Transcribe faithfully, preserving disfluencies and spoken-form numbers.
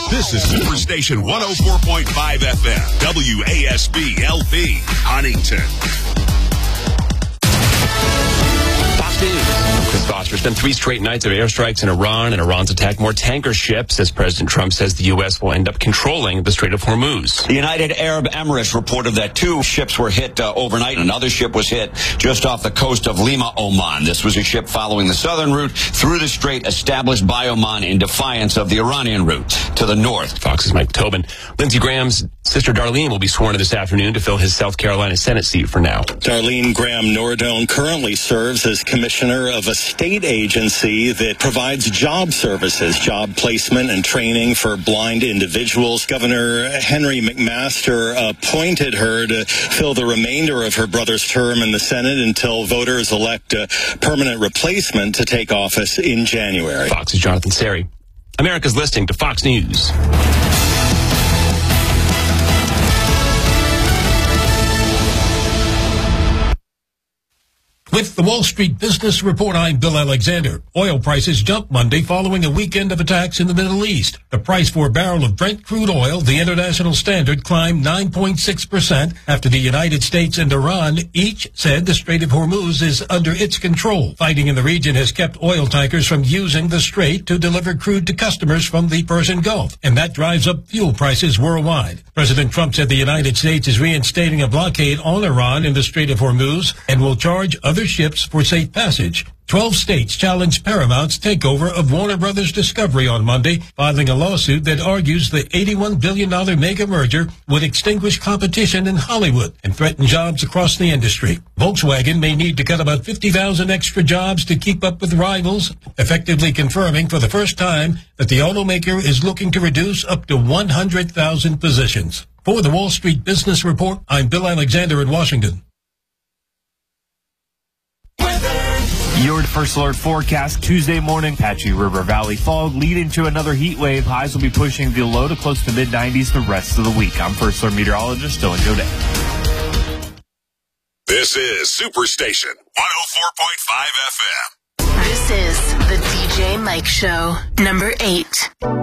This is Superstation one oh four point five F M, W A S B L P, Huntington. Fox News. Chris Foster. It's been three straight nights of airstrikes in Iran, and Iran's attacked more tanker ships as President Trump says the U S will end up controlling the Strait of Hormuz. The United Arab Emirates reported that two ships were hit uh, overnight. Another ship was hit just off the coast of Lima, Oman. This was a ship following the southern route through the strait established by Oman in defiance of the Iranian route to the north. Fox's Mike Tobin. Lindsey Graham's sister Darlene will be sworn in this afternoon to fill his South Carolina Senate seat for now. Darlene Graham Nordone currently serves as commissioner of a state agency that provides job services, job placement and training for blind individuals. Governor Henry McMaster appointed her to fill the remainder of her brother's term in the Senate until voters elect a permanent replacement to take office in January. Fox's Jonathan Seri. America's listening to Fox News. With the Wall Street Business Report, I'm Bill Alexander. Oil prices jumped Monday following a weekend of attacks in the Middle East. The price for a barrel of Brent crude oil, the international standard, climbed nine point six percent after the United States and Iran each said the Strait of Hormuz is under its control. Fighting in the region has kept oil tankers from using the strait to deliver crude to customers from the Persian Gulf, and that drives up fuel prices worldwide. President Trump said the United States is reinstating a blockade on Iran in the Strait of Hormuz and will charge other ships for safe passage. Twelve states challenged Paramount's takeover of Warner Brothers Discovery on Monday, filing a lawsuit that argues the eighty-one billion dollars mega merger would extinguish competition in Hollywood and threaten jobs across the industry. Volkswagen may need to cut about fifty thousand extra jobs to keep up with rivals, effectively confirming for the first time that the automaker is looking to reduce up to one hundred thousand positions. For the Wall Street Business Report, I'm Bill Alexander in Washington. Your First Alert forecast Tuesday morning. Patchy River Valley fog leading to another heat wave. Highs will be pushing the low to close to mid nineties the rest of the week. I'm First Alert meteorologist Dylan Godet. This is Superstation one oh four point five F M. This is the D J Mike Show, number eight.